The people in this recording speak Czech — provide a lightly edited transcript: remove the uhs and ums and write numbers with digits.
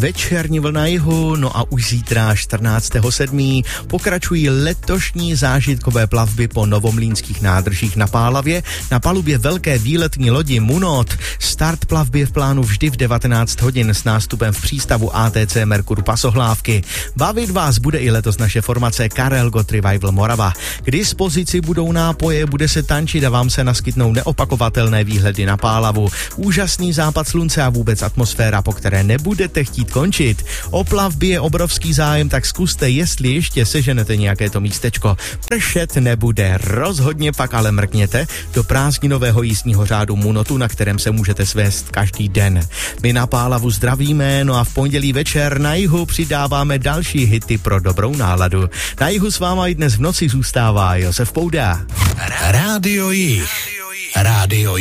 Večerní vlna jihu, no a už zítra 14.7. pokračují letošní zážitkové plavby po novomlýnských nádržích na Pálavě na palubě velké výletní lodi Munot. Start plavby je v plánu vždy v 19 hodin s nástupem v přístavu ATC Merkur Pasohlávky. Bavit vás bude i letos naše formace Karel Gott Revival Morava. K dispozici budou nápoje, bude se tančit a vám se naskytnou neopakovatelné výhledy na Pálavu. Úžasný západ slunce a vůbec atmosféra, po které nebudete chtít končit. O plavbě je obrovský zájem, tak zkuste, jestli ještě seženete nějaké to místečko. Pršet nebude, rozhodně pak ale mrkněte do prázdninového jízdního řádu Munotu, na kterém se můžete svést každý den. My na Pálavu zdravíme, no a v pondělí večer na jihu přidáváme další hity pro dobrou náladu. Na jihu s váma i dnes v noci zůstává Josef Pouda. Rádio Jih.